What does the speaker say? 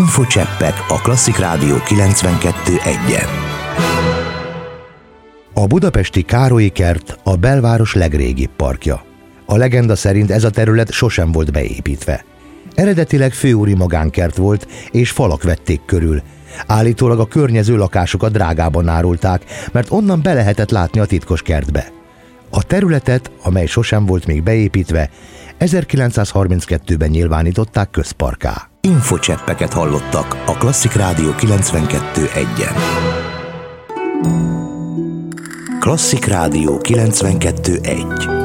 Infocseppek a Klasszik Rádió 92.1-en. A budapesti Károlyi kert a belváros legrégibb parkja. A legenda szerint ez a terület sosem volt beépítve. Eredetileg főúri magánkert volt, és falak vették körül. Állítólag a környező lakásokat drágában árulták, mert onnan be lehetett látni a titkos kertbe. A területet, amely sosem volt még beépítve, 1932-ben nyilvánították közparkká. Infocseppeket hallottak a Klasszik Rádió 92.1-en. Klasszik Rádió 92.1.